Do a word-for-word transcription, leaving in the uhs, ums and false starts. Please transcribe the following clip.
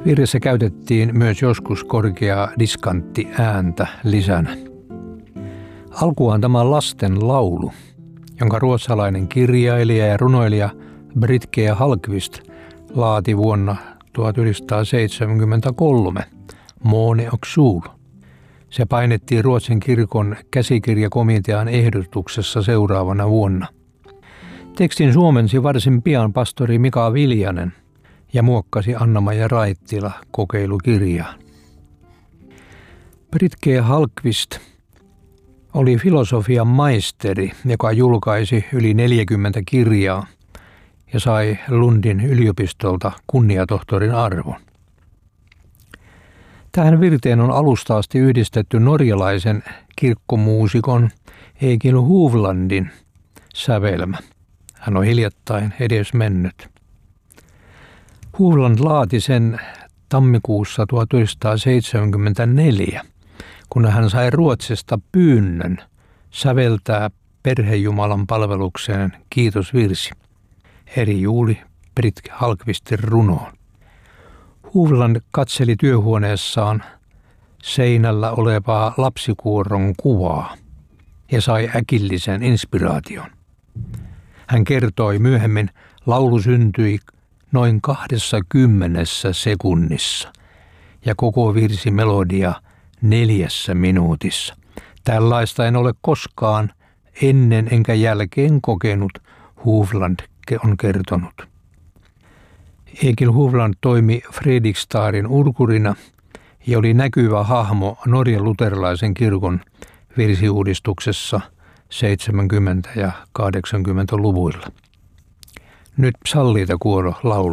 Virressä käytettiin myös joskus korkeaa diskanttiääntä lisänä. Alkuaan tämä on lasten laulu, jonka ruotsalainen kirjailija ja runoilija Britke Hallqvist laati vuonna tuhatyhdeksänsataaseitsemänkymmentäkolme, Måne och sol. Se painettiin Ruotsin kirkon käsikirjakomitean ehdotuksessa seuraavana vuonna. Tekstin suomensi varsin pian pastori Mika Viljanen ja muokkasi Anna-Maija Raittila kokeilukirjaan. Britke Hallqvist oli filosofian maisteri, joka julkaisi yli neljäkymmentä kirjaa ja sai Lundin yliopistolta kunniatohtorin arvon. Tähän virteen on alusta asti yhdistetty norjalaisen kirkkomuusikon Egil Hovlandin sävelmä. Hän on hiljattain edesmennyt. Hovland laati sen tammikuussa tuhatyhdeksänsataaseitsemänkymmentäneljä, kun hän sai Ruotsista pyynnön säveltää perhejumalan palvelukseen kiitosvirsi eri Juuli Britke Hallqvistin runoon. Hovland katseli työhuoneessaan seinällä olevaa lapsikuoron kuvaa ja sai äkillisen inspiraation. Hän kertoi myöhemmin, laulu syntyi noin kahdessakymmenessä sekunnissa ja koko virsimelodia neljässä minuutissa. Tällaista en ole koskaan ennen enkä jälkeen kokenut, Hovland on kertonut. Egil Hovland toimi Fredrikstadin urkurina ja oli näkyvä hahmo Norjan luterilaisen kirkon virsiuudistuksessa seitsemänkymmentä- ja kahdeksankymmentäluvuilla. Nyt Salliita kuoro laulaa.